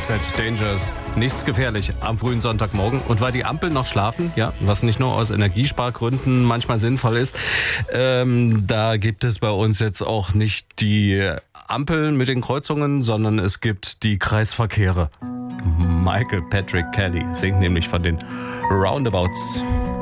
KZ Dangers. Nichts gefährlich am frühen Sonntagmorgen. Und weil die Ampeln noch schlafen, ja, was nicht nur aus Energiespargründen manchmal sinnvoll ist, da gibt es bei uns jetzt auch nicht die Ampeln mit den Kreuzungen, sondern es gibt die Kreisverkehre. Michael Patrick Kelly singt nämlich von den Roundabouts.